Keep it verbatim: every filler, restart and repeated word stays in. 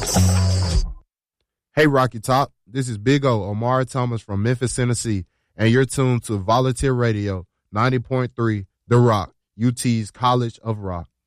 Hey, Rocky Top. This is Big O, Omari Thomas from Memphis, Tennessee, and you're tuned to Volunteer Radio ninety point three, The Rock, U T's College of Rock.